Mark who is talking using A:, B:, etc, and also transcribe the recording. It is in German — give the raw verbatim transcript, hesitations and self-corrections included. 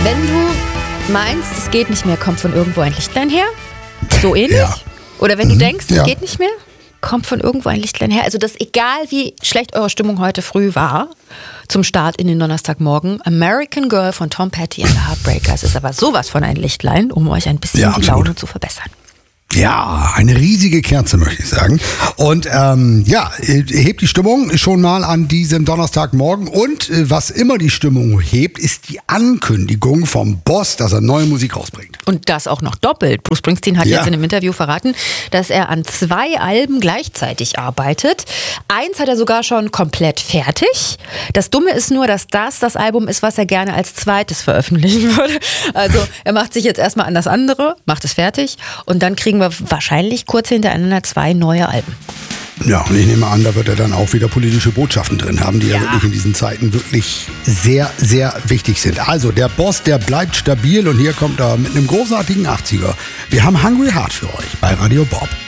A: Wenn du meinst, es geht nicht mehr, kommt von irgendwo ein Lichtlein her. So ähnlich. Ja. Oder wenn du mhm. denkst, es ja. geht nicht mehr, kommt von irgendwo ein Lichtlein her. Also das, egal wie schlecht eure Stimmung heute früh war, zum Start in den Donnerstagmorgen, American Girl von Tom Petty and the Heartbreakers ist aber sowas von ein Lichtlein, um euch ein bisschen ja, die Laune zu verbessern.
B: Ja, eine riesige Kerze, möchte ich sagen. Und ähm, ja, hebt die Stimmung schon mal an diesem Donnerstagmorgen. Und äh, was immer die Stimmung hebt, ist die Ankündigung vom Boss, dass er neue Musik rausbringt.
A: Und das auch noch doppelt. Bruce Springsteen hat
B: ja.
A: jetzt in einem Interview verraten, dass er an zwei Alben gleichzeitig arbeitet. Eins hat er sogar schon komplett fertig. Das Dumme ist nur, dass das das Album ist, was er gerne als zweites veröffentlichen würde. Also er macht sich jetzt erstmal an das andere, macht es fertig und dann kriegen wir wahrscheinlich kurz hintereinander zwei neue Alben.
B: Ja, und ich nehme an, da wird er dann auch wieder politische Botschaften drin haben, die ja, ja wirklich in diesen Zeiten wirklich sehr, sehr wichtig sind. Also der Boss, der bleibt stabil und hier kommt er mit einem großartigen achtziger. Wir haben Hungry Heart für euch bei Radio Bob.